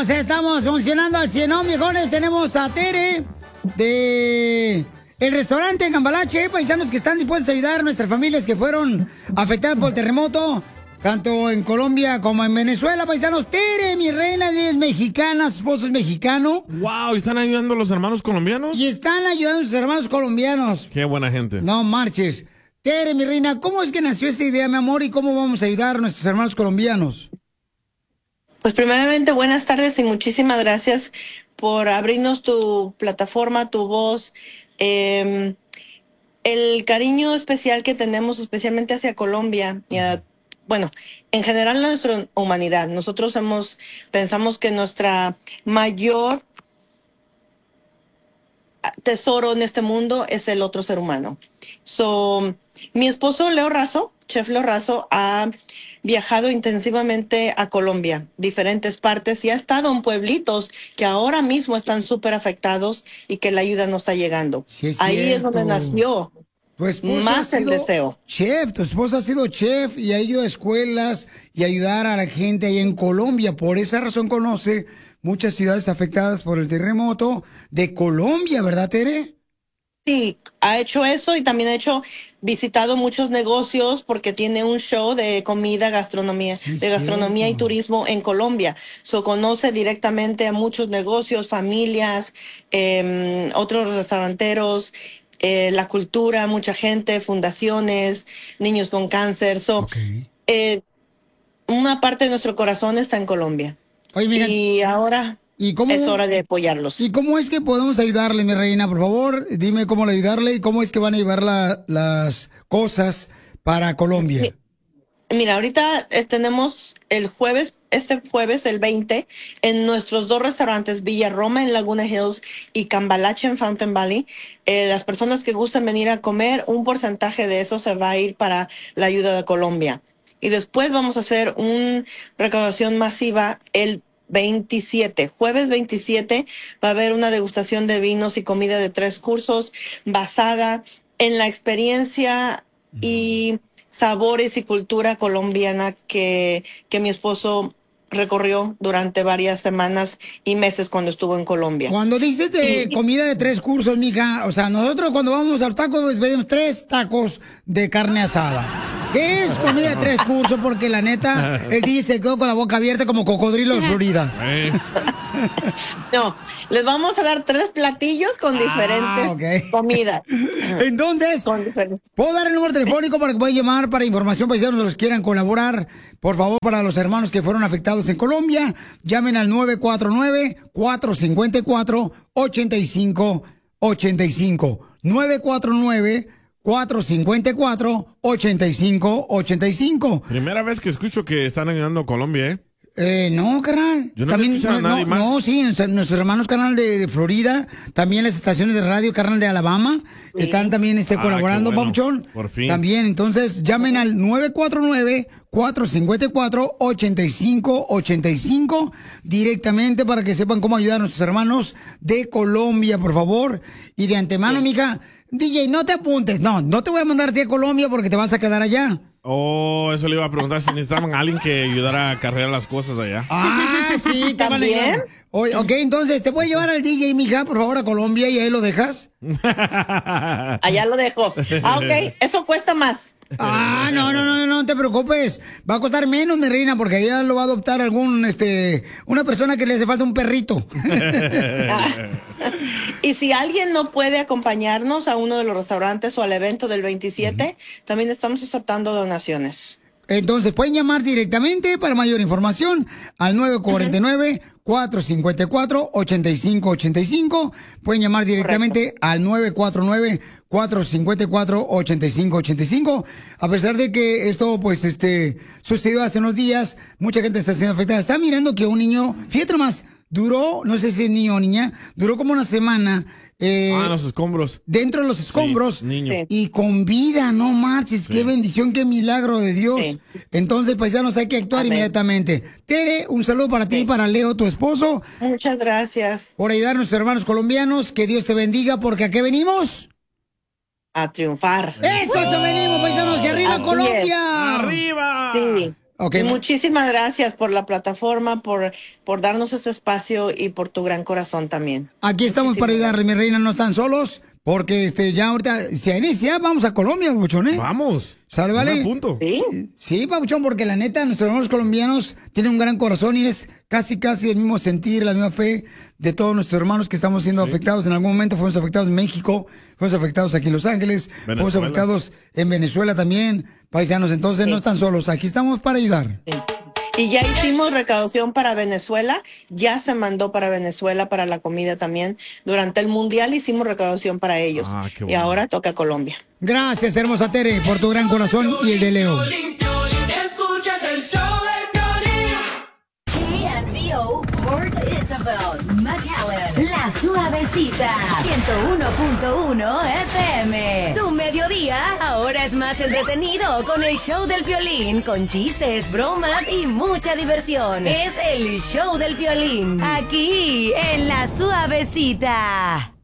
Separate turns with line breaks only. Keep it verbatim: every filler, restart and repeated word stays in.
Estamos, estamos funcionando al cien, ¿no, viejones? Tenemos a Tere de el restaurante Cambalache, paisanos que están dispuestos a ayudar a nuestras familias que fueron afectadas por el terremoto, tanto en Colombia como en Venezuela, paisanos. Tere, mi reina, es mexicana, su esposo es mexicano.
Wow, ¿están ayudando a los hermanos colombianos?
Y están ayudando a sus hermanos colombianos.
Qué buena gente.
No marches. Tere, mi reina, ¿cómo es que nació esa idea, mi amor? ¿Y cómo vamos a ayudar a nuestros hermanos colombianos?
Pues primeramente, buenas tardes y muchísimas gracias por abrirnos tu plataforma, tu voz. Eh, el cariño especial que tenemos, especialmente hacia Colombia, y a, bueno, en general nuestra humanidad. Nosotros hemos, pensamos que nuestra mayor tesoro en este mundo es el otro ser humano. So, mi esposo Leo Razo, Chef Leo Razo, ha viajado intensivamente a Colombia, diferentes partes, y ha estado en pueblitos que ahora mismo están súper afectados y que la ayuda no está llegando.
Sí, es
Ahí
cierto.
es donde nació
Tu esposo
más
ha
el
sido
deseo.
Chef, tu esposo ha sido chef y ha ido a escuelas y ayudar a la gente ahí en Colombia. Por esa razón conoce muchas ciudades afectadas por el terremoto de Colombia, ¿verdad, Tere?
Sí, ha hecho eso y también ha hecho, visitado muchos negocios porque tiene un show de comida, gastronomía,
Sí,
de gastronomía y
cierto.
turismo en Colombia. So, conoce directamente a muchos negocios, familias, eh, otros restauranteros, eh, la cultura, mucha gente, fundaciones, niños con cáncer. So,
Ok.
eh, una parte de nuestro corazón está en Colombia.
Oye, mira,
Y ahora
¿y cómo,
es hora de apoyarlos.
¿y cómo es que podemos ayudarle, mi reina? Por favor, dime cómo le ayudarle y cómo es que van a llevar la- las cosas para Colombia.
Sí. Mira, ahorita eh, tenemos el jueves, este jueves, el veinte, en nuestros dos restaurantes, Villa Roma en Laguna Hills y Cambalache en Fountain Valley. Eh, las personas que gusten venir a comer, un porcentaje de eso se va a ir para la ayuda de Colombia. Y después vamos a hacer una recaudación masiva el veintisiete, jueves veintisiete, va a haber una degustación de vinos y comida de tres cursos basada en la experiencia y sabores y cultura colombiana que, que mi esposo recorrió durante varias semanas y meses cuando estuvo en Colombia.
Cuando dices de
Y-
comida de tres cursos, mija, o sea, nosotros cuando vamos a los tacos pues, pedimos tres tacos de carne asada. ¿Qué es comida de tres cursos? Porque la neta, el D J se quedó con la boca abierta como cocodrilo de Florida.
Eh,
No, les vamos a dar tres platillos con diferentes
ok.
comidas.
Entonces,
Con diferentes.
¿puedo dar el número telefónico para que puedan llamar para información paisanos de los que quieran colaborar? Por favor, para los hermanos que fueron afectados en Colombia, llamen al nueve cuatro nueve, cuatro cinco cuatro, ocho cinco ocho cinco. nueve cuatro nueve, cuatro cinco cuatro, ocho cinco ocho cinco.
primera vez que escucho que están ayudando a Colombia, ¿eh?
Eh, no, carnal.
Yo no había escuchado a
no,
nadie más.
no, sí, nuestros, nuestros hermanos, carnal, de, de Florida, también las estaciones de radio, carnal, de Alabama, están también este,
Ah,
colaborando,
qué bueno.
Papuchón.
Por fin.
También, entonces, llamen al nueve cuatro nueve, cuatro cinco cuatro, ocho cinco ocho cinco directamente para que sepan cómo ayudar a nuestros hermanos de Colombia, por favor. Y de antemano, mija, D J, no te apuntes. No, no te voy a mandar a ti a Colombia porque te vas a quedar allá.
Oh, eso le iba a preguntar si necesitaban a alguien que ayudara a cargar las cosas allá.
Ah, sí, te van a
¿También?
llevar. Oye, ok, entonces, ¿te puede llevar al D J, mija, por favor, a Colombia y ahí lo dejas?
Allá lo dejo. Ah, ok, eso cuesta más.
Ah, no, no, no, no, no te preocupes. Va a costar menos, mi reina, porque allá lo va a adoptar algún, este, una persona que le hace falta un perrito.
Y si alguien no puede acompañarnos a uno de los restaurantes o al evento del veintisiete, también estamos aceptando donaciones.
Entonces, pueden llamar directamente para mayor información al nueve cuatro nueve, cuatro cinco cuatro, ocho cinco ocho cinco. Pueden llamar directamente
Correcto.
al nueve cuatro nueve, cuatro cinco cuatro, ocho cinco ocho cinco. A pesar de que esto, pues, este, sucedió hace unos días, mucha gente está siendo afectada. Está mirando que un niño, fíjate nomás, duró, no sé si es niño o niña, duró como una semana eh,
Ah, los escombros.
dentro de los escombros
Sí, niño.
Sí.
y con vida, no marches, qué bendición, qué milagro de Dios.
Sí.
Entonces, paisanos, hay que actuar
Amén.
inmediatamente. Tere, un saludo para ti y
Sí.
para Leo, tu esposo,
Muchas gracias.
por ayudar a nuestros hermanos colombianos. Que Dios te bendiga, porque ¿a qué venimos?
A triunfar.
¡Eso, eso venimos, paisanos! ¡Y arriba,
Así
Colombia!
¡Arriba!
Sí.
Okay.
Y muchísimas gracias por la plataforma, por, por darnos ese espacio y por tu gran corazón también.
Aquí estamos
Muchísimas
para ayudarle, mi reina, no están solos. Porque este ya ahorita se inicia, vamos a Colombia, Papuchón, ¿eh?
Vamos.
¿Sale, vale?
A punto.
¿Sí?
Sí, sí, Papuchón, porque la neta, nuestros hermanos colombianos tienen un gran corazón y es casi, casi el mismo sentir, la misma fe de todos nuestros hermanos que estamos siendo sí. afectados. En algún momento fuimos afectados en México, fuimos afectados aquí en Los Ángeles, Venezuela. fuimos afectados en Venezuela también, paisanos. Entonces sí. no están solos, aquí estamos para ayudar. Sí.
Y ya hicimos recaudación para Venezuela, ya se mandó para Venezuela para la comida también. Durante el Mundial hicimos recaudación para ellos. Ah, qué bueno. Y ahora toca Colombia.
Gracias, hermosa Tere, por tu gran corazón y el de Leo.
Escuchas el show de Piolín. K and O, Port Isabel, McAllen, La Suavecita, ciento uno punto uno F M. Tu mediodía ahora es más entretenido con el show del Piolín, con chistes, bromas y mucha diversión. Es el show del Piolín, aquí en La Suavecita.